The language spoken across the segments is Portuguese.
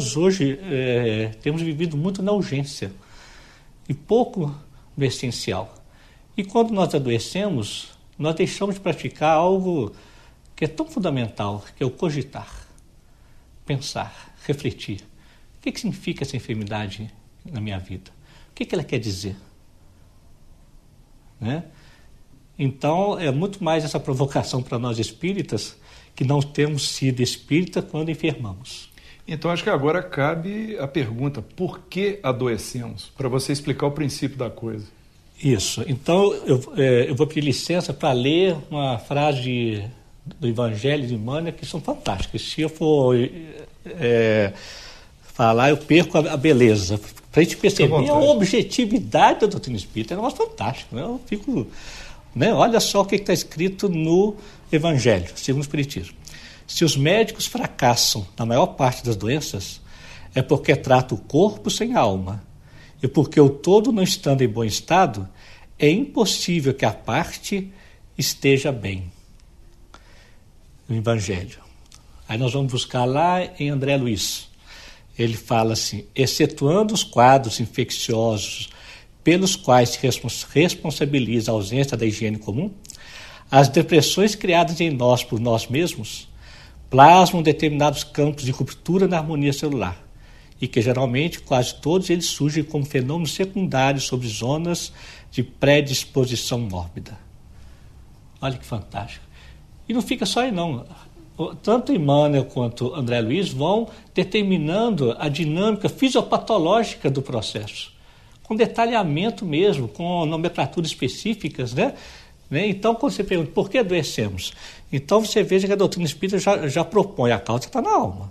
todos hoje temos vivido muito na urgência e pouco no essencial. E quando nós adoecemos, nós deixamos de praticar algo que é tão fundamental, que é o cogitar, pensar, refletir. O que significa essa enfermidade na minha vida? O que ela quer dizer? Né? Então, é muito mais essa provocação para nós espíritas, que não temos sido espírita quando enfermamos. Então, acho que agora cabe a pergunta, por que adoecemos? Para você explicar o princípio da coisa. Isso. Então, eu vou pedir licença para ler uma frase do Evangelho de Emmanuel que são fantásticas. Se eu for falar, eu perco a beleza. Para a gente perceber a objetividade da doutrina espírita, é um negócio fantástico. Né? Eu fico... Olha só o que está escrito no Evangelho, segundo o Espiritismo. Se os médicos fracassam na maior parte das doenças, é porque trata o corpo sem a alma. E porque o todo não estando em bom estado, é impossível que a parte esteja bem. No Evangelho. Aí nós vamos buscar lá em André Luiz. Ele fala assim, excetuando os quadros infecciosos pelos quais se responsabiliza a ausência da higiene comum, as depressões criadas em nós por nós mesmos plasmam determinados campos de ruptura na harmonia celular e que geralmente quase todos eles surgem como fenômenos secundários sobre zonas de predisposição mórbida. Olha que fantástico. E não fica só aí não. Tanto Emmanuel quanto André Luiz vão determinando a dinâmica fisiopatológica do processo, com detalhamento mesmo, com nomenclaturas específicas, né? Então, quando você pergunta por que adoecemos, então você veja que a doutrina espírita já propõe a causa está na alma.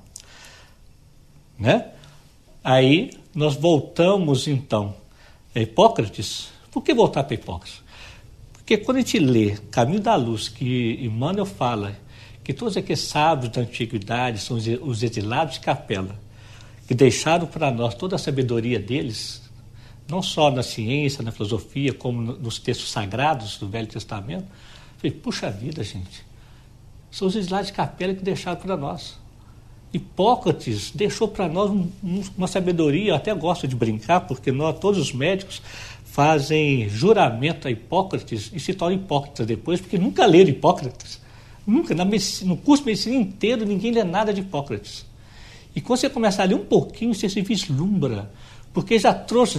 Né? Aí nós voltamos então a Hipócrates. Por que voltar para Hipócrates? Porque quando a gente lê Caminho da Luz, que Emmanuel fala que todos aqueles sábios da antiguidade são os exilados de Capela, que deixaram para nós toda a sabedoria deles, não só na ciência, na filosofia, como nos textos sagrados do Velho Testamento. Eu falei, puxa vida, gente, são os exilados de Capela que deixaram para nós. Hipócrates deixou para nós uma sabedoria, eu até gosto de brincar, porque todos os médicos fazem juramento a Hipócrates e se tornam hipócritas depois, porque nunca leram Hipócrates. Nunca, no curso de medicina inteiro, ninguém lê nada de Hipócrates. E quando você começa a ler um pouquinho, você se vislumbra, porque já trouxe,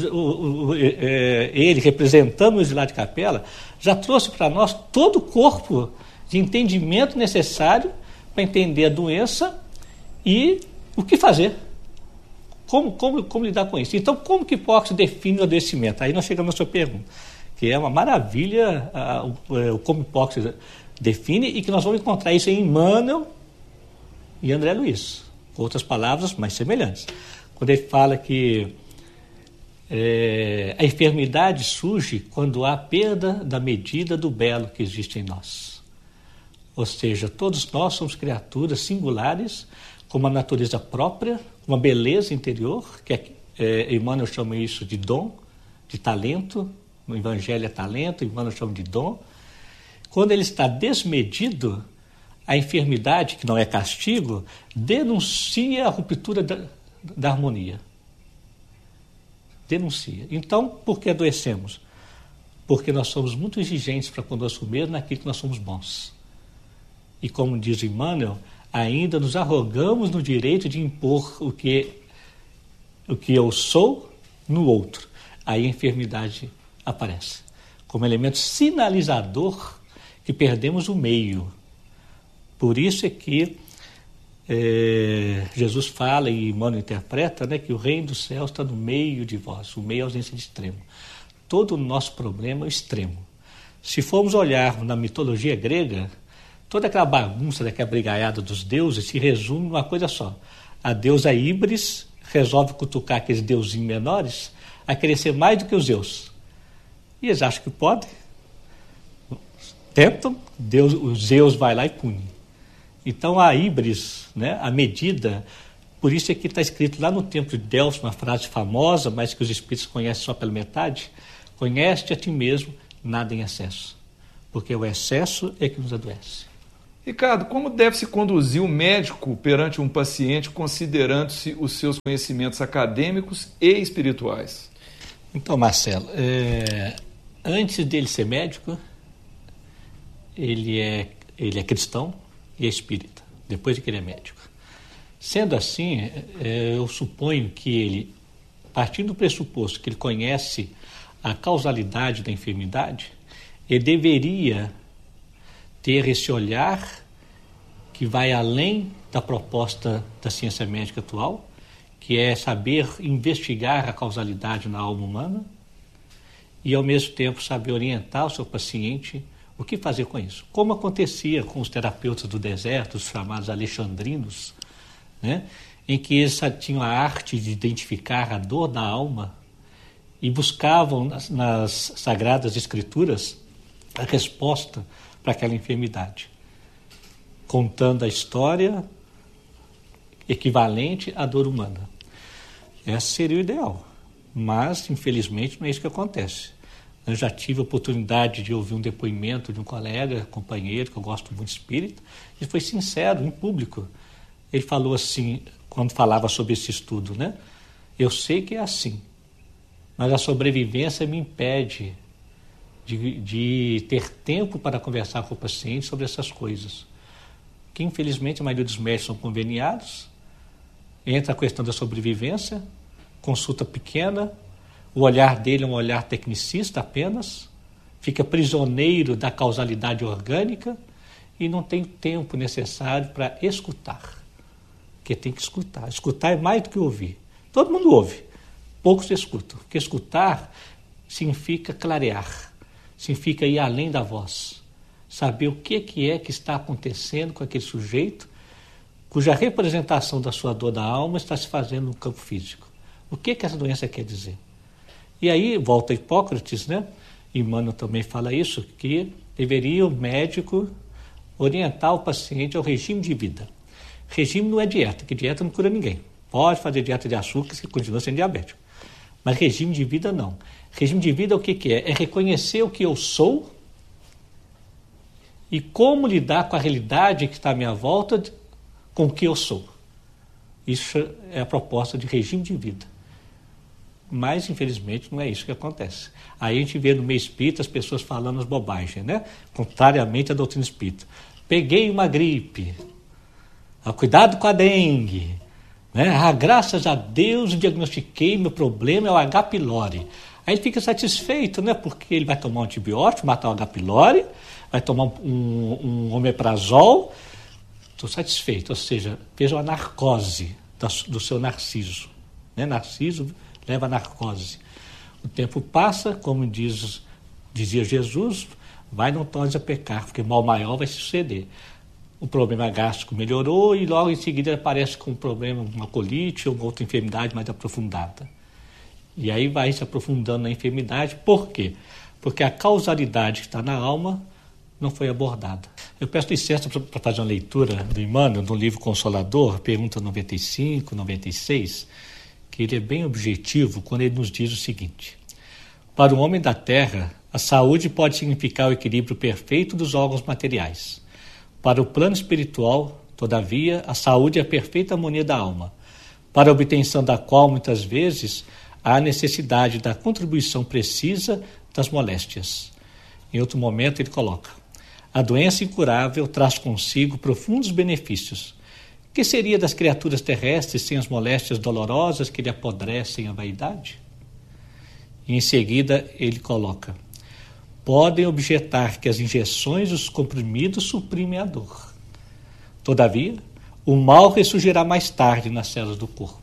ele representando o exilado de Capela, já trouxe para nós todo o corpo de entendimento necessário para entender a doença e o que fazer. Como lidar com isso? Então, como que Hipócrates define o adoecimento? Aí nós chegamos à sua pergunta, que é uma maravilha como Hipócrates define, e que nós vamos encontrar isso em Emmanuel e André Luiz, com outras palavras mais semelhantes. Quando ele fala que a enfermidade surge quando há perda da medida do belo que existe em nós. Ou seja, todos nós somos criaturas singulares, com uma natureza própria, uma beleza interior, que Emmanuel chama isso de dom, de talento. No Evangelho é talento, Emmanuel chama de dom. Quando ele está desmedido, a enfermidade, que não é castigo, denuncia a ruptura da harmonia. Denuncia. Então, por que adoecemos? Porque nós somos muito exigentes para conosco mesmo naquilo que nós somos bons. E como diz Emmanuel, ainda nos arrogamos no direito de impor o que eu sou no outro. Aí a enfermidade aparece como elemento sinalizador que perdemos o meio. Por isso é que Jesus fala e Emmanuel interpreta, né, que o reino dos céus está no meio de vós, o meio é a ausência de extremo. Todo o nosso problema é o extremo. Se formos olhar na mitologia grega, toda aquela bagunça daquela brigaiada dos deuses se resume numa coisa só. A deusa Íbris resolve cutucar aqueles deusinhos menores a querer ser mais do que os Zeus. E eles acham que podem. Tentam, o Zeus vai lá e pune. Então a Íbris, né, a medida, por isso é que está escrito lá no templo de Delfos, uma frase famosa, mas que os espíritos conhecem só pela metade: conhece-te a ti mesmo, nada em excesso. Porque o excesso é que nos adoece. Ricardo, como deve se conduzir o médico perante um paciente considerando-se os seus conhecimentos acadêmicos e espirituais? Então, Marcelo, antes dele ser médico, ele é cristão e é espírita, depois de que ele é médico. Sendo assim, eu suponho que ele, partindo do pressuposto que ele conhece a causalidade da enfermidade, ele deveria ter esse olhar que vai além da proposta da ciência médica atual, que é saber investigar a causalidade na alma humana e, ao mesmo tempo, saber orientar o seu paciente o que fazer com isso. Como acontecia com os terapeutas do deserto, os chamados alexandrinos, né? Em que eles tinham a arte de identificar a dor da alma e buscavam nas Sagradas Escrituras a resposta para aquela enfermidade, contando a história equivalente à dor humana. Esse seria o ideal, mas infelizmente não é isso que acontece. Eu já tive a oportunidade de ouvir um depoimento de um colega, companheiro, que eu gosto muito espírita, e foi sincero, em público. Ele falou assim, quando falava sobre esse estudo, né? Eu sei que é assim, mas a sobrevivência me impede de ter tempo para conversar com o paciente sobre essas coisas. Que infelizmente a maioria dos médicos são conveniados, entra a questão da sobrevivência, consulta pequena, o olhar dele é um olhar tecnicista apenas, fica prisioneiro da causalidade orgânica e não tem o tempo necessário para escutar. Porque tem que escutar. Escutar é mais do que ouvir. Todo mundo ouve, poucos escutam. Porque escutar significa clarear, significa ir além da voz, saber o que é que está acontecendo com aquele sujeito, cuja representação da sua dor da alma está se fazendo no campo físico. O que essa doença quer dizer? E aí, volta a Hipócrates, né? Emmanuel também fala isso, que deveria o médico orientar o paciente ao regime de vida. Regime não é dieta, que dieta não cura ninguém. Pode fazer dieta de açúcar, que continua sendo diabético. Mas regime de vida não. Regime de vida o que é? É reconhecer o que eu sou e como lidar com a realidade que está à minha volta com o que eu sou. Isso é a proposta de regime de vida. Mas, infelizmente, não é isso que acontece. Aí a gente vê no meio espírita as pessoas falando as bobagens, né? Contrariamente à doutrina espírita. Peguei uma gripe. Cuidado com a dengue. Né? Graças a Deus diagnostiquei, meu problema é o H. pylori. Aí ele fica satisfeito, né? Porque ele vai tomar um antibiótico, matar o H. pylori, vai tomar um omeprazol. Estou satisfeito, ou seja, fez uma narcose do seu narciso. Né? Narciso leva a narcose. O tempo passa, como dizia Jesus, vai não tornes a pecar, porque mal maior vai se suceder. O problema gástrico melhorou e logo em seguida ele aparece com um problema, uma colite ou uma outra enfermidade mais aprofundada. E aí vai se aprofundando na enfermidade. Por quê? Porque a causalidade que está na alma não foi abordada. Eu peço licença para fazer uma leitura do Emmanuel, no livro Consolador, pergunta 95, 96, que ele é bem objetivo quando ele nos diz o seguinte: para o homem da terra, a saúde pode significar o equilíbrio perfeito dos órgãos materiais. Para o plano espiritual, todavia, a saúde é a perfeita harmonia da alma, para a obtenção da qual, muitas vezes, há necessidade da contribuição precisa das moléstias. Em outro momento, ele coloca: a doença incurável traz consigo profundos benefícios. Que seria das criaturas terrestres sem as moléstias dolorosas que lhe apodrecem a vaidade? E em seguida ele coloca: podem objetar que as injeções e os comprimidos suprimem a dor. Todavia, o mal ressurgirá mais tarde nas células do corpo.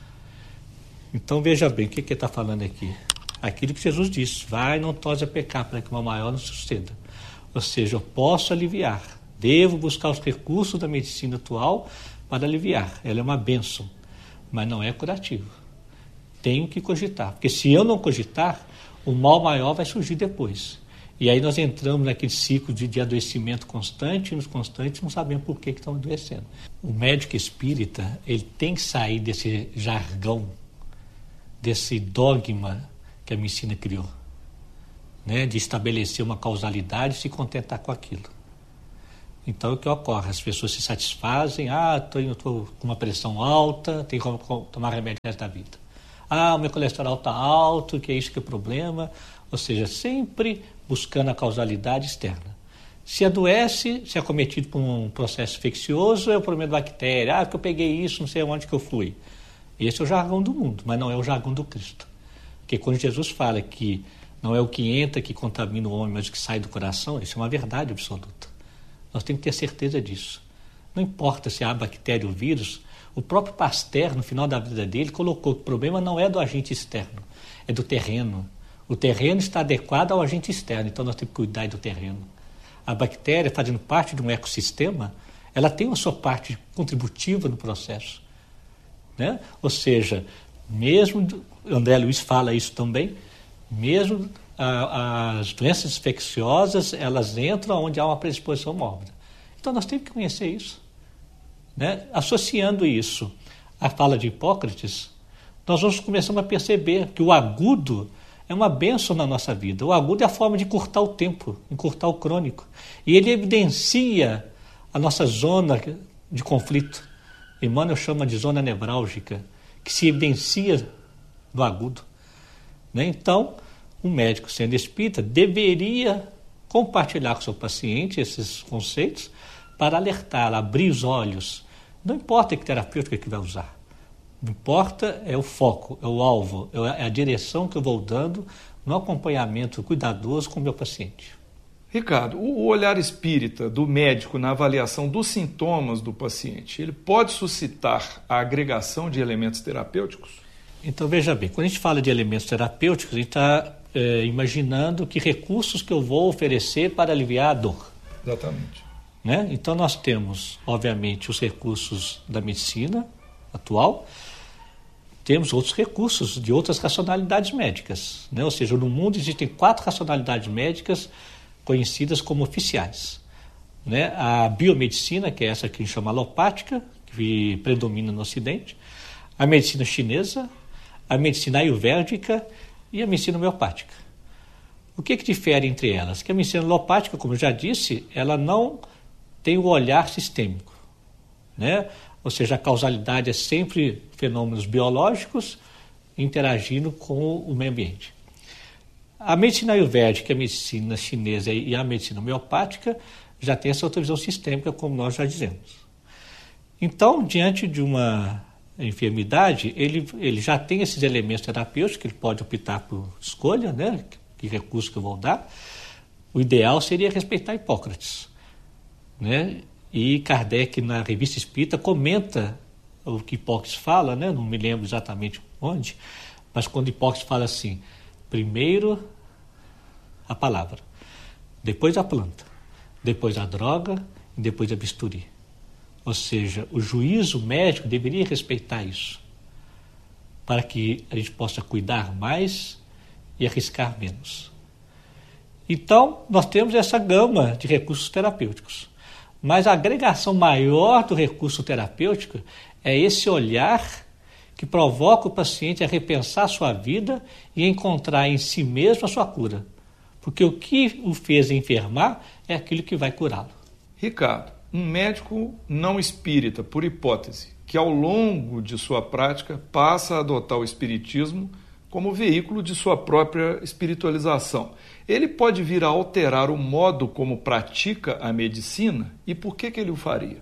Então veja bem, o que ele está falando aqui? Aquilo que Jesus disse: vai, não torne a pecar, para que o mal maior não suceda. Ou seja, eu posso aliviar, devo buscar os recursos da medicina atual para aliviar. Ela é uma bênção, mas não é curativo. Tenho que cogitar, porque se eu não cogitar, o mal maior vai surgir depois. E aí nós entramos naquele ciclo de adoecimento constante, e nos constantes não sabemos por que estão adoecendo. O médico espírita, ele tem que sair desse jargão, desse dogma que a medicina criou, né? De estabelecer uma causalidade e se contentar com aquilo. Então, o que ocorre? As pessoas se satisfazem, estou com uma pressão alta, tenho que tomar remédio o resto da vida. O meu colesterol está alto, que é isso que é o problema. Ou seja, sempre buscando a causalidade externa. Se adoece, se é acometido por um processo infeccioso, é o problema da bactéria. Porque eu peguei isso, não sei onde que eu fui. Esse é o jargão do mundo, mas não é o jargão do Cristo. Porque quando Jesus fala que não é o que entra que contamina o homem, mas o que sai do coração, isso é uma verdade absoluta. Nós temos que ter certeza disso. Não importa se há bactéria ou vírus, o próprio Pasteur, no final da vida dele, colocou que o problema não é do agente externo, é do terreno. O terreno está adequado ao agente externo, então nós temos que cuidar do terreno. A bactéria, fazendo parte de um ecossistema, ela tem a sua parte contributiva no processo. Né? Ou seja, mesmo, André Luiz fala isso também, mesmo as doenças infecciosas, elas entram onde há uma predisposição mórbida. Então nós temos que conhecer isso. Né? Associando isso à fala de Hipócrates, nós vamos começando a perceber que o agudo é uma bênção na nossa vida. O agudo é a forma de encurtar o tempo, encurtar o crônico. E ele evidencia a nossa zona de conflito. Emmanuel chama de zona nevrálgica, que se evidencia no agudo. Né? Então, um médico sendo espírita deveria compartilhar com o seu paciente esses conceitos para alertar, abrir os olhos. Não importa que terapêutica que vai usar. Não importa é o foco, é o alvo, é a direção que eu vou dando no acompanhamento cuidadoso com o meu paciente. Ricardo, o olhar espírita do médico na avaliação dos sintomas do paciente, ele pode suscitar a agregação de elementos terapêuticos? Então, veja bem, quando a gente fala de elementos terapêuticos, a gente está imaginando que recursos que eu vou oferecer para aliviar a dor. Exatamente. Né? Então, nós temos, obviamente, os recursos da medicina atual, temos outros recursos de outras racionalidades médicas. Né? Ou seja, no mundo existem 4 racionalidades médicas conhecidas como oficiais. Né? A biomedicina, que é essa que a gente chama alopática, que predomina no Ocidente, a medicina chinesa, a medicina ayurvédica e a medicina homeopática. O que difere entre elas? Que a medicina alopática, como eu já disse, ela não tem o olhar sistêmico. Né? Ou seja, a causalidade é sempre fenômenos biológicos interagindo com o meio ambiente. A medicina ayurvédica, a medicina chinesa e a medicina homeopática já tem essa outra visão sistêmica, como nós já dizemos. Então, diante de uma enfermidade, ele já tem esses elementos terapêuticos que ele pode optar por escolha, né? Que recurso que eu vou dar. O ideal seria respeitar Hipócrates, né? E Kardec, na Revista Espírita, comenta o que Hipócrates fala, né? Não me lembro exatamente onde, mas quando Hipócrates fala assim, primeiro a palavra, depois a planta, depois a droga e depois a bisturi. Ou seja, o juízo médico deveria respeitar isso, para que a gente possa cuidar mais e arriscar menos. Então, nós temos essa gama de recursos terapêuticos. Mas a agregação maior do recurso terapêutico é esse olhar que provoca o paciente a repensar a sua vida e encontrar em si mesmo a sua cura. Porque o que o fez enfermar é aquilo que vai curá-lo. Ricardo, um médico não espírita, por hipótese, que ao longo de sua prática passa a adotar o espiritismo como veículo de sua própria espiritualização, ele pode vir a alterar o modo como pratica a medicina? E por que ele o faria?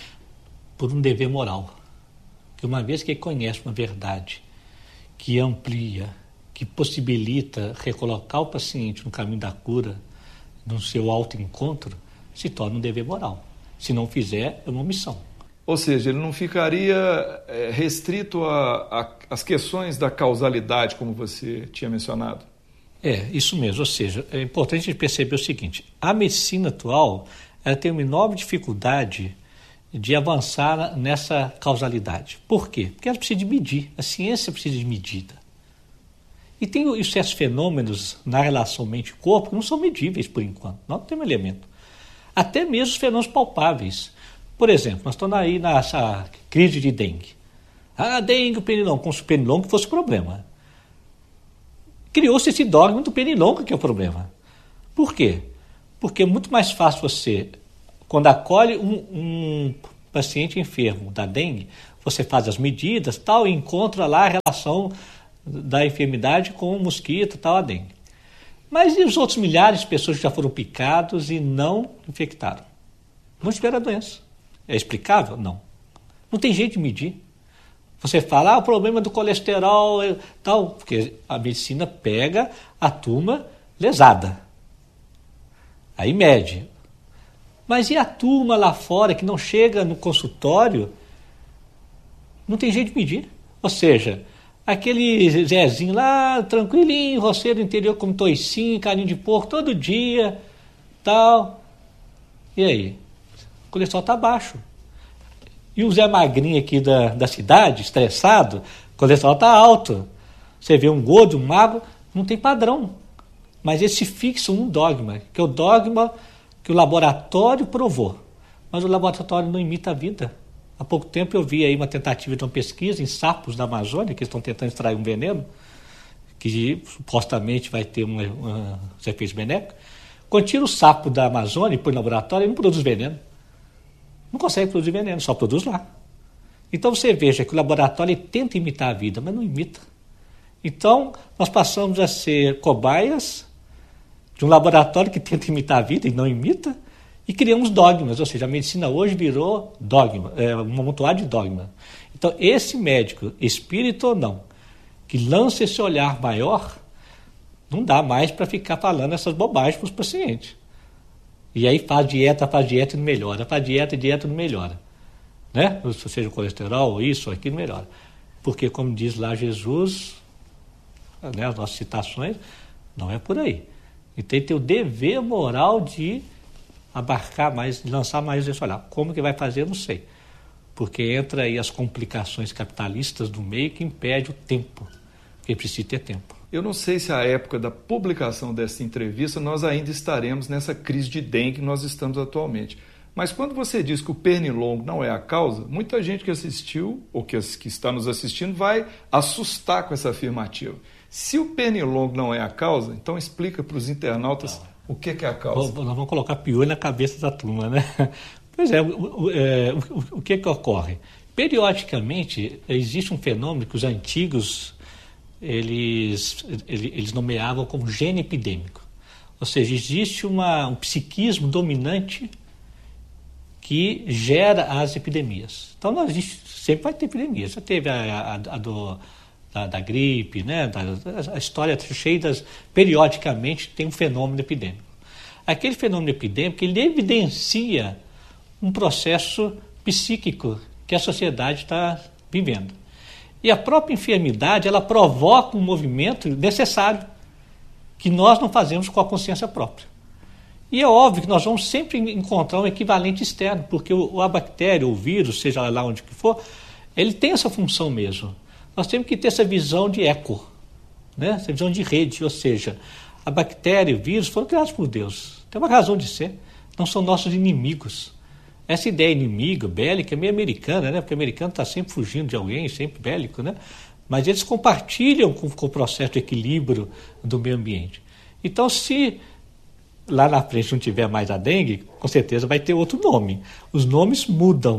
Por um dever moral. Que uma vez que ele conhece uma verdade que amplia, que possibilita recolocar o paciente no caminho da cura, no seu autoencontro, se torna um dever moral. Se não fizer, é uma omissão. Ou seja, ele não ficaria restrito às questões da causalidade, como você tinha mencionado? É, isso mesmo. Ou seja, é importante a gente perceber o seguinte, a medicina atual ela tem uma enorme dificuldade de avançar nessa causalidade. Por quê? Porque ela precisa de medir, a ciência precisa de medida. E tem certos fenômenos na relação mente-corpo que não são medíveis por enquanto, não tem um elemento. Até mesmo os fenômenos palpáveis. Por exemplo, nós estamos aí nessa crise de dengue. Dengue, o pernilongo, como se o pernilongo fosse o problema. Criou-se esse dogma do pernilongo que é o problema. Por quê? Porque é muito mais fácil você quando acolhe um paciente enfermo da dengue, você faz as medidas tal, e encontra lá a relação da enfermidade com o mosquito, tal, a dengue. Mas e os outros milhares de pessoas que já foram picados e não infectaram? Não tiveram a doença. É explicável? Não. Não tem jeito de medir. Você fala, o problema do colesterol é tal, porque a medicina pega a turma lesada. Aí mede. Mas e a turma lá fora que não chega no consultório? Não tem jeito de medir. Ou seja, aquele Zezinho lá, tranquilinho, roceiro do interior, come toicinho, carinho de porco todo dia, tal. E aí? O colesterol está baixo. E o Zé Magrinho aqui da cidade, estressado, o colesterol está alto. Você vê um gordo, um magro, não tem padrão. Mas eles se fixam num dogma, que é o dogma que o laboratório provou. Mas o laboratório não imita a vida. Há pouco tempo eu vi aí uma tentativa de uma pesquisa em sapos da Amazônia, que estão tentando extrair um veneno, que supostamente vai ter uns efeitos benéficos. Quando tira o sapo da Amazônia e põe no laboratório, ele não produz veneno. Não consegue produzir veneno, só produz lá. Então você veja que o laboratório tenta imitar a vida, mas não imita. Então nós passamos a ser cobaias de um laboratório que tenta imitar a vida e não imita, e criamos dogmas, ou seja, a medicina hoje virou dogma, um amontoado de dogma. Então esse médico, espírito ou não, que lança esse olhar maior, não dá mais para ficar falando essas bobagens para os pacientes. E aí faz dieta e não melhora, faz dieta e não melhora. Né? Seja o colesterol, isso, aquilo, melhora. Porque, como diz lá Jesus, né, as nossas citações, não é por aí. Então ele tem o dever moral de abarcar mais, de lançar mais esse olhar. Como que vai fazer, eu não sei. Porque entra aí as complicações capitalistas do meio que impede o tempo. Porque precisa ter tempo. Eu não sei se à época da publicação dessa entrevista nós ainda estaremos nessa crise de dengue que nós estamos atualmente. Mas quando você diz que o pernilongo não é a causa, muita gente que assistiu ou que está nos assistindo vai assustar com essa afirmativa. Se o pernilongo não é a causa, então explica para os internautas o que é a causa. Nós vamos colocar piolho na cabeça da turma, né? Pois é, o que ocorre? Periodicamente existe um fenômeno que os antigos eles nomeavam como gene epidêmico. Ou seja, existe um psiquismo dominante que gera as epidemias. Então, a gente sempre vai ter epidemias. Já teve da gripe, né? A história cheia periodicamente tem um fenômeno epidêmico. Aquele fenômeno epidêmico, ele evidencia um processo psíquico que a sociedade está vivendo. E a própria enfermidade, ela provoca um movimento necessário que nós não fazemos com a consciência própria. E é óbvio que nós vamos sempre encontrar um equivalente externo, porque a bactéria, o vírus, seja lá onde que for, ele tem essa função mesmo. Nós temos que ter essa visão de eco, né? Essa visão de rede, ou seja, a bactéria e o vírus foram criados por Deus. Tem uma razão de ser. Não são nossos inimigos. Essa ideia inimiga, bélica, é meio americana, né? Porque o americano está sempre fugindo de alguém, sempre bélico, né? Mas eles compartilham com o processo de equilíbrio do meio ambiente. Então, se lá na frente não tiver mais a dengue, com certeza vai ter outro nome. Os nomes mudam,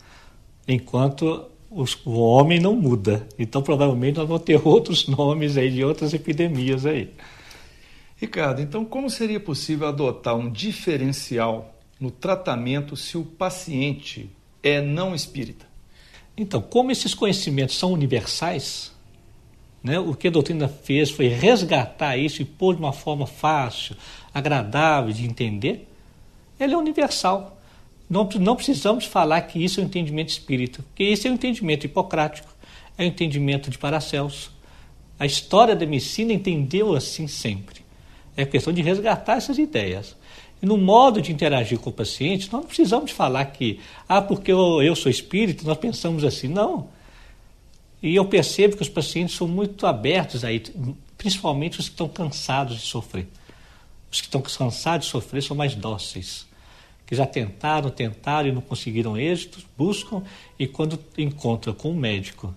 enquanto o homem não muda. Então, provavelmente, nós vamos ter outros nomes aí de outras epidemias aí. Ricardo, então como seria possível adotar um diferencial no tratamento se o paciente é não espírita? Então, como esses conhecimentos são universais, né, o que a doutrina fez foi resgatar isso e pôr de uma forma fácil, agradável de entender. Ele é universal. Não precisamos falar que isso é um entendimento espírita, porque isso é um entendimento hipocrático, é um entendimento de Paracelso. A história da medicina entendeu assim sempre. É questão de resgatar essas ideias. E no modo de interagir com o paciente, nós não precisamos falar que, porque eu sou espírita, nós pensamos assim. Não. E eu percebo que os pacientes são muito abertos aí, principalmente os que estão cansados de sofrer. Os que estão cansados de sofrer são mais dóceis, que já tentaram e não conseguiram êxito, buscam, e quando encontram com um médico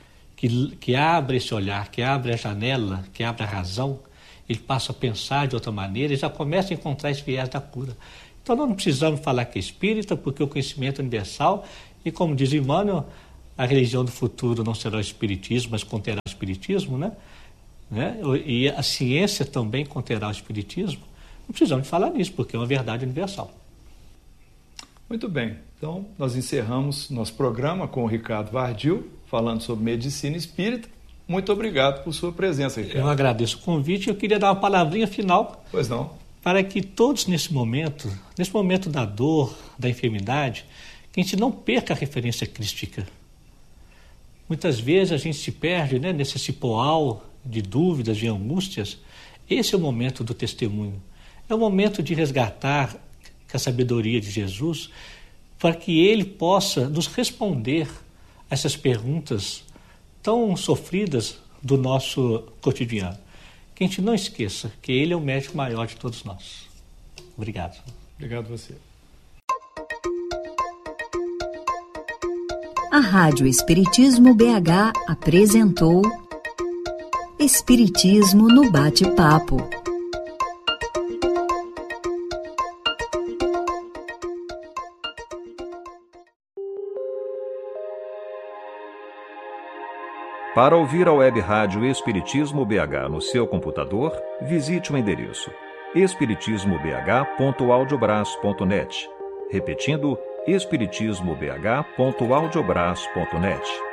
que abre esse olhar, que abre a janela, que abre a razão, ele passa a pensar de outra maneira e já começa a encontrar esse viés da cura. Então nós não precisamos falar que é espírita, porque o conhecimento é universal, e como diz Emmanuel, a religião do futuro não será o espiritismo, mas conterá o espiritismo, né? E a ciência também conterá o espiritismo. Não precisamos falar nisso, porque é uma verdade universal. Muito bem, então nós encerramos nosso programa com o Ricardo Vardil, falando sobre medicina espírita. Muito obrigado por sua presença, Ricardo. Eu agradeço o convite e eu queria dar uma palavrinha final. Pois não. Para que todos nesse momento da dor, da enfermidade, que a gente não perca a referência crística. Muitas vezes a gente se perde, né, nesse cipoal de dúvidas, de angústias. Esse é o momento do testemunho. É o momento de resgatar a sabedoria de Jesus para que Ele possa nos responder a essas perguntas tão sofridas do nosso cotidiano. Que a gente não esqueça que Ele é o médico maior de todos nós. Obrigado. Obrigado a você. A Rádio Espiritismo BH apresentou Espiritismo no Bate-Papo. Para ouvir a web rádio Espiritismo BH no seu computador, visite o endereço espiritismobh.audiobras.net. Repetindo, espiritismobh.audiobras.net.